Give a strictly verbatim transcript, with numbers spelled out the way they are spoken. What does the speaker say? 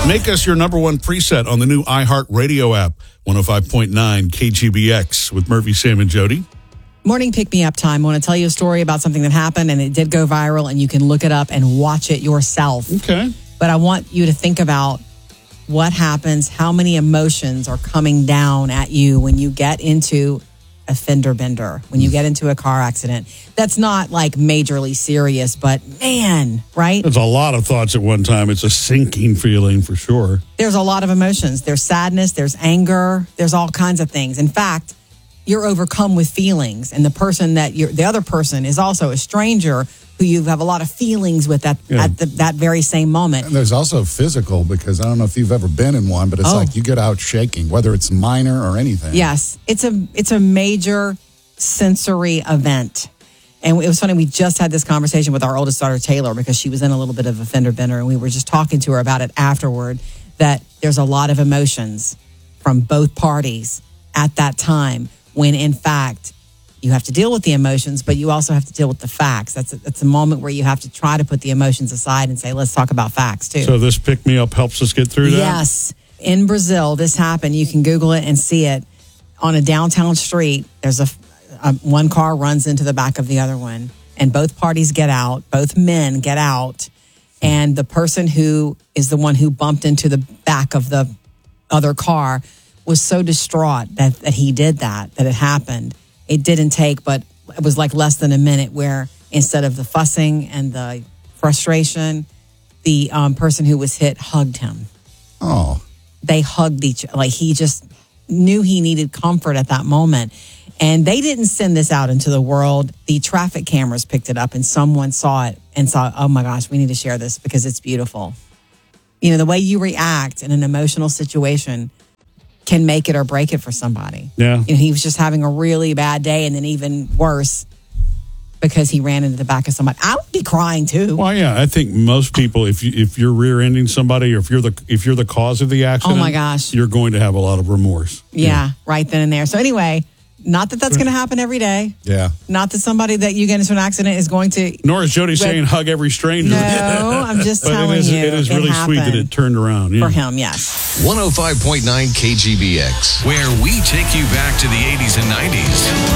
Make us your number one preset on the new iHeartRadio app, one oh five point nine K G B X with Murphy, Sam, and Jody. Morning pick-me-up time. I want to tell you a story about something that happened, and it did go viral, and you can look it up and watch it yourself. Okay. But I want you to think about what happens, how many emotions are coming down at you when you get into a fender bender, when you get into a car accident. That's not like majorly serious, but man, right? There's a lot of thoughts at one time. It's a sinking feeling for sure. There's a lot of emotions. There's sadness, there's anger, there's all kinds of things. In fact, you're overcome with feelings, and the person that you're, the other person is also a stranger who you have a lot of feelings with at, Yeah. at the, that very same moment. And there's also physical, because I don't know if you've ever been in one, but it's Oh. like you get out shaking, whether it's minor or anything. Yes, it's a it's a major sensory event. And it was funny, we just had this conversation with our oldest daughter, Taylor, because she was in a little bit of a fender bender, and we were just talking to her about it afterward, that there's a lot of emotions from both parties at that time, when in fact you have to deal with the emotions, but you also have to deal with the facts. That's a, that's a moment where you have to try to put the emotions aside and say, let's talk about facts too. So this pick-me-up helps us get through that? Yes. In Brazil, this happened. You can Google it and see it. On a downtown street, there's a, a one car runs into the back of the other one, and both parties get out. Both men get out, and the person who is the one who bumped into the back of the other car was so distraught that, that he did that, that it happened. It didn't take, but it was like less than a minute where instead of the fussing and the frustration, the um, person who was hit hugged him. Oh. They hugged each other. Like, he just knew he needed comfort at that moment. And they didn't send this out into the world. The traffic cameras picked it up, and someone saw it and saw, oh my gosh, we need to share this because it's beautiful. You know, the way you react in an emotional situation can make it or break it for somebody. Yeah. You know, he was just having a really bad day, and then even worse because he ran into the back of somebody. I would be crying too. Well, yeah, I think most people, if you if you're rear-ending somebody, or if you're the if you're the cause of the accident, Oh my gosh, you're going to have a lot of remorse. Yeah, yeah. Right then and there. So anyway, not that that's going to happen every day. Yeah. Not that somebody that you get into an accident is going to. Nor is Jody But- saying hug every stranger. No, I'm just but telling it is, you, it is it really sweet that happened it turned around. Yeah. for him. Yes. one oh five point nine K G B X, where we take you back to the eighties and nineties.